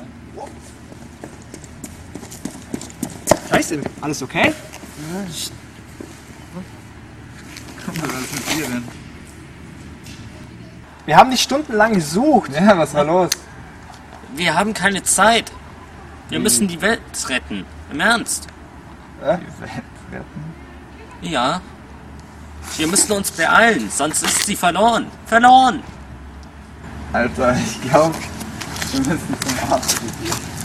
Scheiße, alles okay? Was ist mit dir denn? Wir haben dich stundenlang gesucht. Ja, was war los? Wir haben keine Zeit. Wir müssen die Welt retten. Im Ernst. Die Welt retten? Ja. Wir müssen uns beeilen, sonst ist sie verloren. Verloren! Alter, ich glaube, wir müssen zum Arzt.